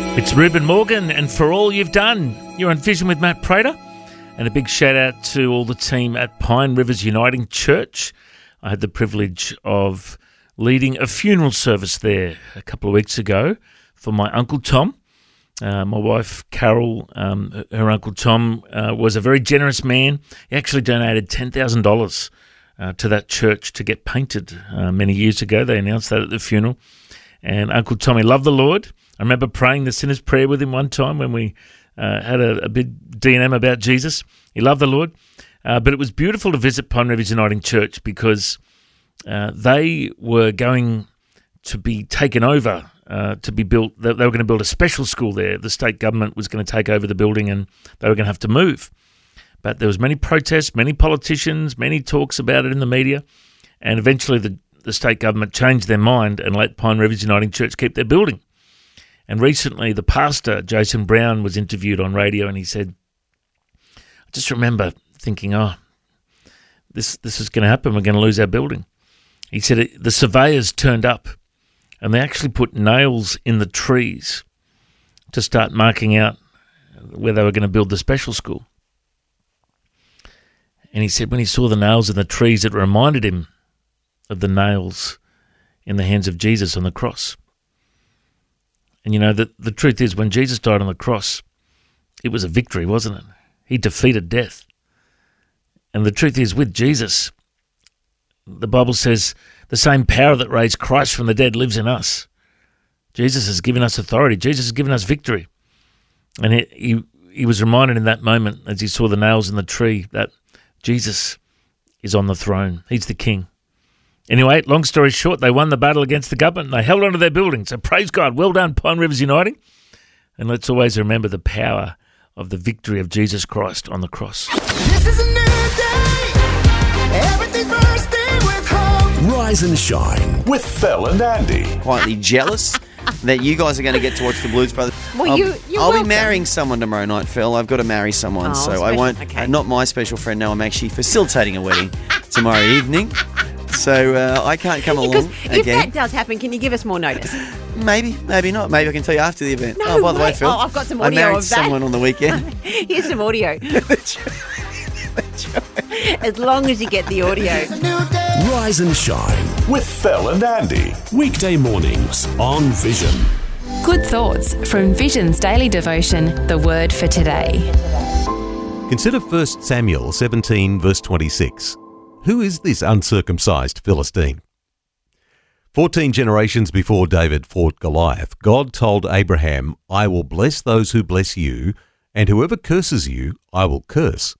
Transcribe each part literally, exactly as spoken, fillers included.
It's Reuben Morgan, and For All You've Done. You're on Vision with Matt Prater, and a big shout out to all the team at Pine Rivers Uniting Church. I had the privilege of leading a funeral service there a couple of weeks ago for my Uncle Tom. Uh, my wife Carol, um, her Uncle Tom uh, was a very generous man. He actually donated ten thousand dollars uh, to that church to get painted uh, many years ago. They announced that at the funeral. And Uncle Tommy loved the Lord. I remember praying the sinner's prayer with him one time when we uh, had a, a big D and M about Jesus. He loved the Lord. Uh, but it was beautiful to visit Pine Rivers Uniting Church because uh, they were going to be taken over, uh, to be built. They, they were going to build a special school there. The state government was going to take over the building and they were going to have to move. But there was many protests, many politicians, many talks about it in the media. And eventually the, the state government changed their mind and let Pine Rivers Uniting Church keep their building. And recently, the pastor, Jason Brown, was interviewed on radio, and he said, I just remember thinking, oh, this this is going to happen. We're going to lose our building. He said the surveyors turned up, and they actually put nails in the trees to start marking out where they were going to build the special school. And he said when he saw the nails in the trees, it reminded him of the nails in the hands of Jesus on the cross. And you know, the, the truth is, when Jesus died on the cross, it was a victory, wasn't it? He defeated death. And the truth is, with Jesus, the Bible says the same power that raised Christ from the dead lives in us. Jesus has given us authority. Jesus has given us victory. And he, he, he was reminded in that moment, as he saw the nails in the tree, that Jesus is on the throne. He's the King. Anyway, long story short, they won the battle against the government and they held on to their building. So praise God. Well done, Pine Rivers Uniting. And let's always remember the power of the victory of Jesus Christ on the cross. This is a new day. Everything's bursting with hope. Rise and shine with Phil and Andy. Quietly jealous that you guys are going to get to watch the Blues Brothers. Well, I'll, you, you're I'll welcome. be marrying someone tomorrow night, Phil. I've got to marry someone, Oh, so I special- won't. okay. Not my special friend. No, I'm actually facilitating a wedding tomorrow evening. So uh, I can't come Because along if again. that does happen, can you give us more notice? Maybe, maybe not. Maybe I can tell you after the event. No oh, by the way, way. Phil, Oh, I've got some I audio married of that. someone on the weekend. Here's some audio. As long as you get the audio. It's a new day. Rise and shine with Phil and Andy. Weekday mornings on Vision. Good thoughts from Vision's daily devotion, The Word for Today. Consider First Samuel seventeen, verse twenty-six. Who is this uncircumcised Philistine? Fourteen generations before David fought Goliath, God told Abraham, I will bless those who bless you, and whoever curses you, I will curse.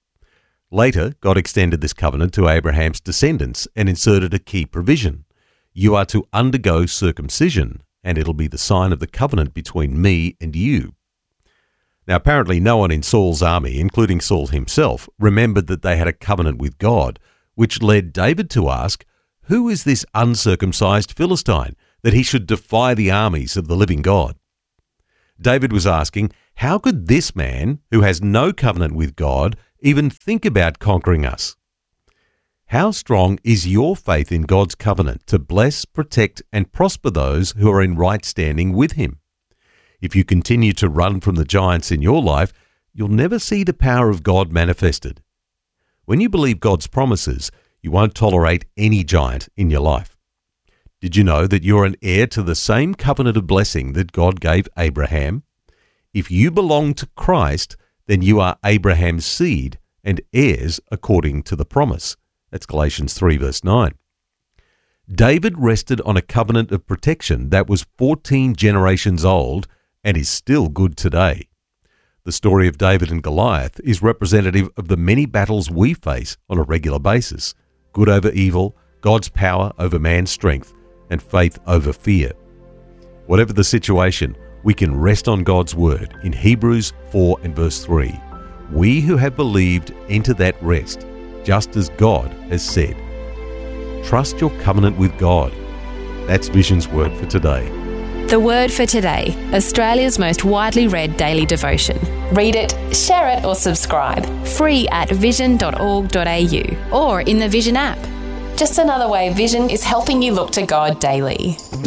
Later, God extended this covenant to Abraham's descendants and inserted a key provision. You are to undergo circumcision, and it'll be the sign of the covenant between me and you. Now, apparently no one in Saul's army, including Saul himself, remembered that they had a covenant with God, which led David to ask, who is this uncircumcised Philistine, that he should defy the armies of the living God? David was asking, how could this man, who has no covenant with God, even think about conquering us? How strong is your faith in God's covenant to bless, protect, and prosper those who are in right standing with him? If you continue to run from the giants in your life, you'll never see the power of God manifested. When you believe God's promises, you won't tolerate any giant in your life. Did you know that you're an heir to the same covenant of blessing that God gave Abraham? If you belong to Christ, then you are Abraham's seed and heirs according to the promise. That's Galatians three, verse nine. David rested on a covenant of protection that was fourteen generations old and is still good today. The story of David and Goliath is representative of the many battles we face on a regular basis. Good over evil, God's power over man's strength, and faith over fear. Whatever the situation, we can rest on God's word in Hebrews four and verse three. We who have believed enter that rest, just as God has said. Trust your covenant with God. That's Vision's word for today. The Word for Today, Australia's most widely read daily devotion. Read it, share it or subscribe. Free at vision dot org dot a u or in the Vision app. Just another way Vision is helping you look to God daily.